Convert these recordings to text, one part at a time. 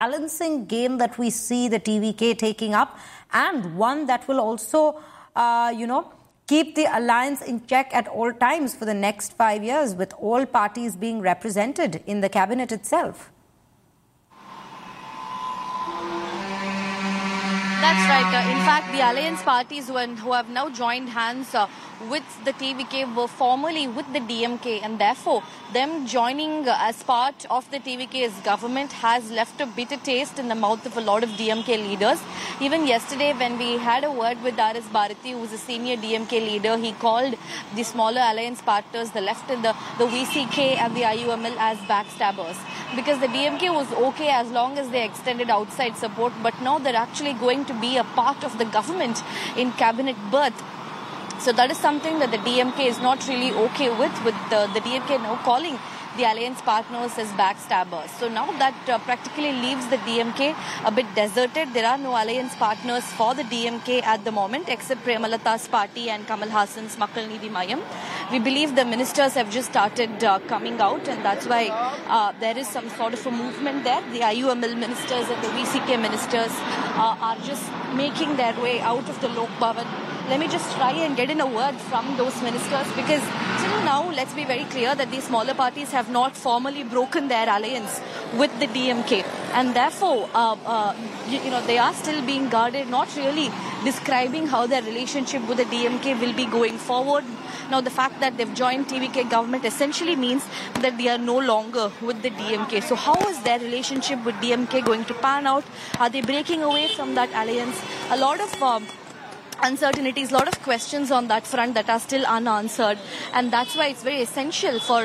balancing game that we see the TVK taking up, and one that will also, keep the alliance in check at all times for the next 5 years, with all parties being represented in the cabinet itself. That's right. In fact, the alliance parties who have now joined hands with the TVK were formerly with the DMK, and therefore them joining as part of the TVK's government has left a bitter taste in the mouth of a lot of DMK leaders. Even yesterday, when we had a word with R.S. Bharati, who is a senior DMK leader, he called the smaller alliance partners, the left and the VCK and the IUML, as backstabbers. Because the DMK was okay as long as they extended outside support, but now they're actually going to be a part of the government in cabinet berth. So that is something that the DMK is not really okay with the DMK now calling the alliance partners as backstabbers. So now that practically leaves the DMK a bit deserted. There are no alliance partners for the DMK at the moment, except Premalata's party and Kamal Hassan's Makkal Needhi Mayam. We believe the ministers have just started coming out, and that's why there is some sort of a movement there. The IUML ministers and the VCK ministers are just making their way out of the Lok Bhavan. Let me just try and get in a word from those ministers, because till now, let's be very clear that these smaller parties have not formally broken their alliance with the DMK, and therefore, they are still being guarded, not really describing how their relationship with the DMK will be going forward. Now, the fact that they've joined TVK government essentially means that they are no longer with the DMK. So how is their relationship with DMK going to pan out? Are they breaking away from that alliance? A lot of uncertainties, a lot of questions on that front that are still unanswered, and that's why it's very essential for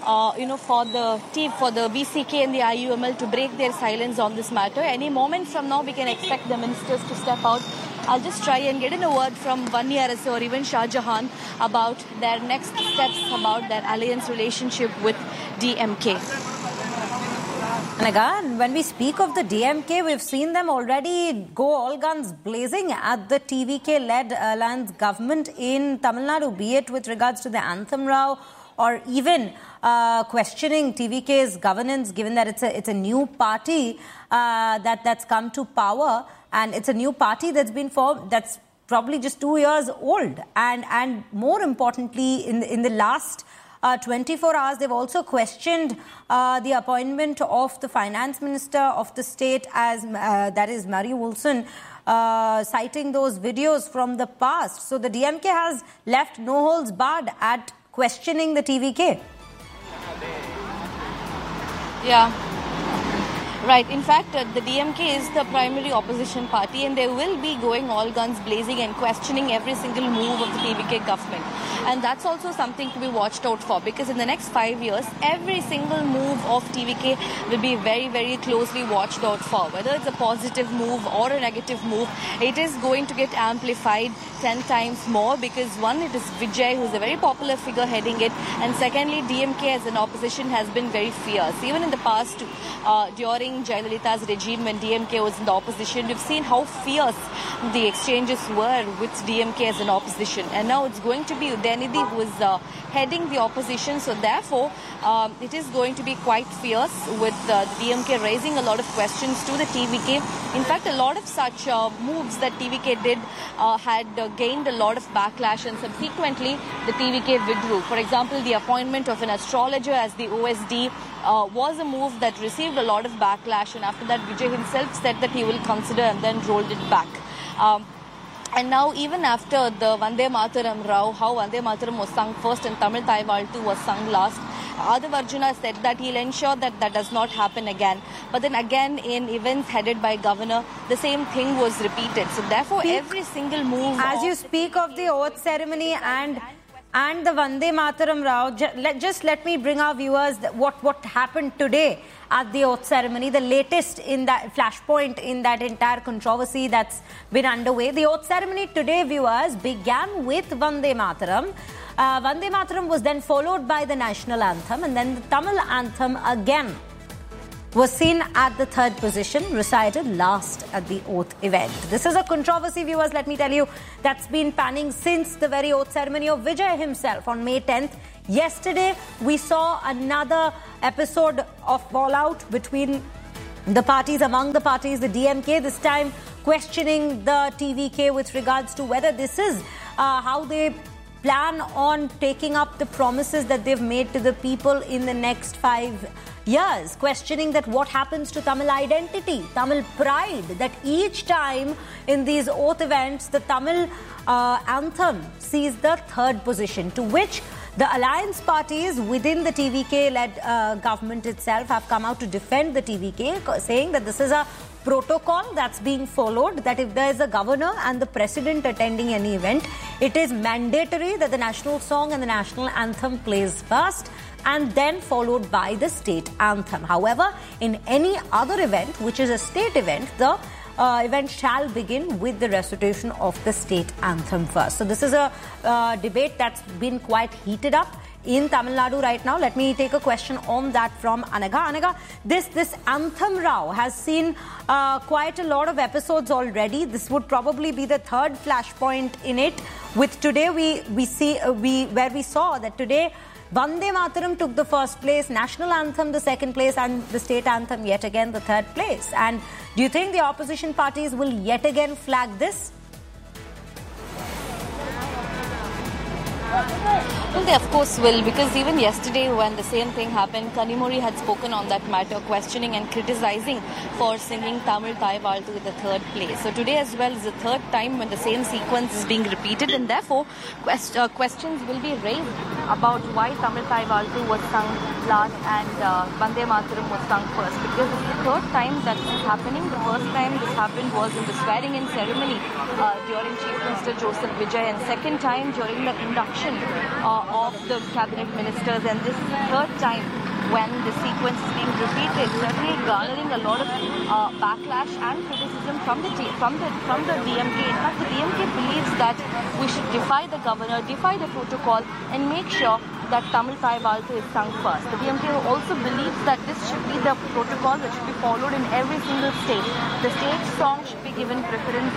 the VCK and the IUML to break their silence on this matter. Any moment from now, we can expect the ministers to step out. I'll just try and get in a word from Vani Arasu or even Shah Jahan about their next steps, about their alliance relationship with DMK. And again, when we speak of the DMK, we've seen them already go all guns blazing at the TVK-led alliance government in Tamil Nadu, be it with regards to the Anthem Rao or even questioning TVK's governance, given that it's a new party that's come to power, and it's a new party that's been formed, that's probably just 2 years old. And more importantly, in the last 24 hours, they've also questioned the appointment of the finance minister of the state, as that is Mary Wilson, citing those videos from the past. So the DMK has left no holds barred at questioning the TVK. Yeah. Right. In fact, the DMK is the primary opposition party, and they will be going all guns blazing and questioning every single move of the TVK government. And that's also something to be watched out for, because in the next 5 years, every single move of TVK will be very, very closely watched out for. Whether it's a positive move or a negative move, it is going to get amplified 10 times more, because one, it is Vijay, who's a very popular figure heading it, and secondly, DMK as an opposition has been very fierce. Even in the past, during Jayalalitha's regime, when DMK was in the opposition, we've seen how fierce the exchanges were with DMK as an opposition. And now it's going to be Udayanidhi who is heading the opposition. So therefore, it is going to be quite fierce, with the DMK raising a lot of questions to the TVK. In fact, a lot of such moves that TVK did had gained a lot of backlash, and subsequently the TVK withdrew. For example, the appointment of an astrologer as the OSD was a move that received a lot of backlash, and after that Vijay himself said that he will consider, and then rolled it back. And now, even after the Vande Mataram Rao, how Vande Mataram was sung first and Tamil Thai Valtu was sung last, Adhav Arjuna said that he'll ensure that that does not happen again. But then again, in events headed by Governor, the same thing was repeated. So therefore, every single move... As you speak of the oath ceremony and the Vande Mataram Rao, just let me bring our viewers what happened today at the oath ceremony, the latest in that flashpoint in that entire controversy that's been underway. The oath ceremony today, viewers, began with Vande Mataram. Vande Mataram was then followed by the national anthem, and then the Tamil anthem again was seen at the third position, recited last at the oath event. This is a controversy, viewers, let me tell you, that's been panning since the very oath ceremony of Vijay himself on May 10th. Yesterday, we saw another episode of fallout between the parties, among the parties, the DMK this time questioning the TVK with regards to whether this is how they plan on taking up the promises that they've made to the people in the next 5 years, questioning that what happens to Tamil identity, Tamil pride, that each time in these oath events, the Tamil anthem sees the third position, to which the alliance parties within the TVK-led government itself have come out to defend the TVK, saying that this is a protocol that's being followed, that if there is a governor and the president attending any event, it is mandatory that the national song and the national anthem plays first and then followed by the state anthem. However, in any other event, which is a state event, the event shall begin with the recitation of the state anthem first. So this is a debate that's been quite heated up in Tamil Nadu right now. Let me take a question on that from Anaga. Anaga, this anthem row has seen quite a lot of episodes already. This would probably be the third flashpoint in it. With today, we saw that today Vande Mataram took the first place, national anthem the second place, and the state anthem yet again the third place. And do you think the opposition parties will yet again flag this? Well, they of course will, because even yesterday when the same thing happened, Kanimuri had spoken on that matter, questioning and criticizing for singing Tamil Thai Valthu in the third place. So today as well is the third time when the same sequence is being repeated, and therefore questions will be raised about why Tamil Thai Valthu was sung last and Vande Mataram was sung first, because it's the third time that this is happening. The first time this happened was in the swearing-in ceremony during Chief Minister Joseph Vijay, and second time during the induction of the cabinet ministers, and this is the third time when the sequence is being repeated, certainly garnering a lot of backlash and criticism from the DMK. In fact, the DMK believes that we should defy the governor, defy the protocol, and make sure that Tamil Thai Valthu is sung first. The DMK also believes that this should be the protocol that should be followed in every single state. The state song should be given preference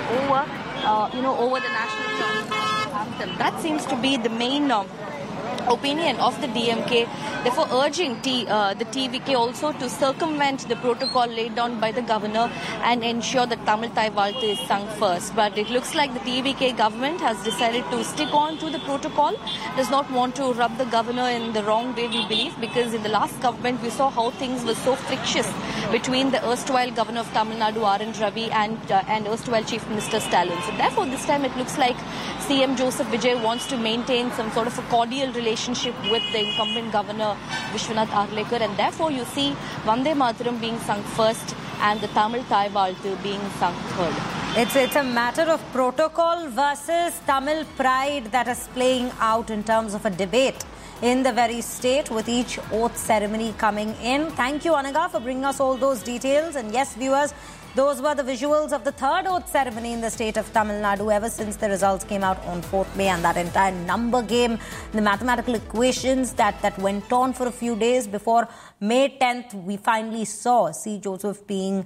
over the national anthem. That seems to be the main opinion of the DMK, therefore urging the TVK also to circumvent the protocol laid down by the governor and ensure that Tamil Thai Valthu is sung first. But it looks like the TVK government has decided to stick on to the protocol, does not want to rub the governor in the wrong way, we believe, because in the last government we saw how things were so frictious between the erstwhile governor of Tamil Nadu, R.N. Ravi, and erstwhile Chief Minister Stalin. So therefore this time it looks like CM Joseph Vijay wants to maintain some sort of a cordial relationship with the incumbent governor Vishwanath Arlekar, and therefore you see Vande Mataram being sung first and the Tamil Thai Valthu being sung third. It's a matter of protocol versus Tamil pride that is playing out in terms of a debate in the very state, with each oath ceremony coming in. Thank you, Anaga, for bringing us all those details. And yes, viewers, those were the visuals of the third oath ceremony in the state of Tamil Nadu ever since the results came out on 4th May, and that entire number game, the mathematical equations that went on for a few days before May 10th, we finally saw C. Joseph Vijay,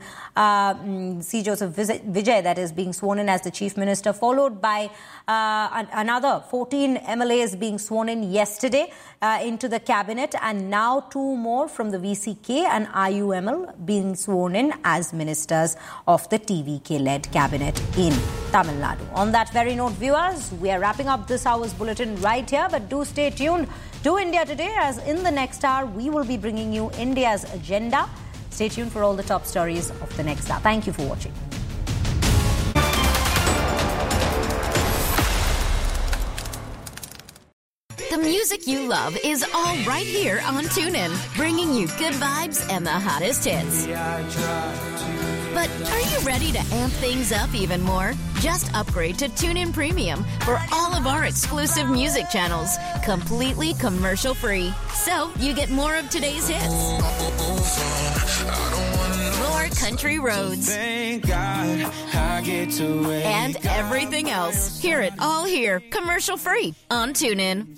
that is, being sworn in as the Chief Minister, followed by another 14 MLAs being sworn in yesterday into the cabinet, and now 2 more from the VCK and IUML being sworn in as ministers of the TVK-led cabinet in Tamil Nadu. On that very note, viewers, we are wrapping up this hour's bulletin right here, but do stay tuned to India Today, as in the next hour we will be bringing you India's agenda. Stay tuned for all the top stories of the next hour. Thank you for watching. The music you love is all right here on TuneIn, bringing you good vibes and the hottest hits. But are you ready to amp things up even more? Just upgrade to TuneIn Premium for all of our exclusive music channels, completely commercial-free. So you get more of today's hits, more country roads, and everything else. Hear it all here, commercial-free on TuneIn.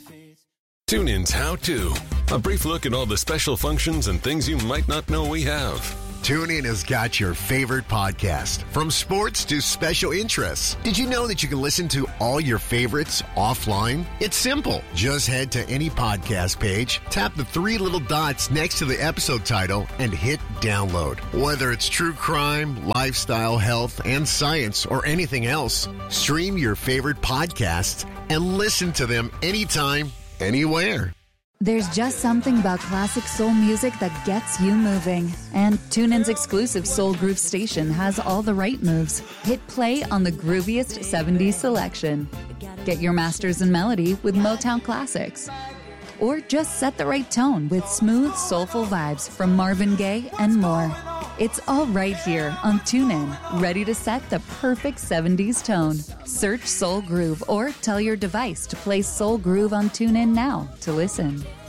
TuneIn's How To. A brief look at all the special functions and things you might not know we have. TuneIn has got your favorite podcast, from sports to special interests. Did you know that you can listen to all your favorites offline? It's simple. Just head to any podcast page, tap the three little dots next to the episode title, and hit download. Whether it's true crime, lifestyle, health, and science, or anything else, stream your favorite podcasts and listen to them anytime, anywhere. There's just something about classic soul music that gets you moving. And TuneIn's exclusive Soul Groove station has all the right moves. Hit play on the grooviest 70s selection. Get your masters in melody with Motown Classics. Or just set the right tone with smooth, soulful vibes from Marvin Gaye and more. It's all right here on TuneIn, ready to set the perfect 70s tone. Search Soul Groove or tell your device to play Soul Groove on TuneIn now to listen.